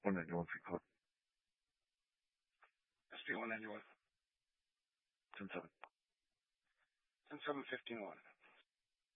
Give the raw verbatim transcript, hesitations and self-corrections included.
one ninety-one free code. S P one ninety-one. ten seven. ten seven fifteen one.